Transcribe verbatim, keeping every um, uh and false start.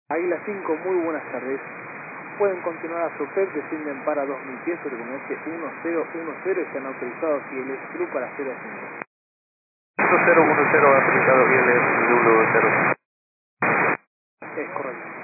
Águila cinco, muy buenas tardes. Pueden continuar a su P E P, descienden para dos mil pies, sobre como este uno cero uno cero, están autorizados y el Club para cero a cinco. uno cero uno cero, autorizado y el Zulu cero. Es correcto.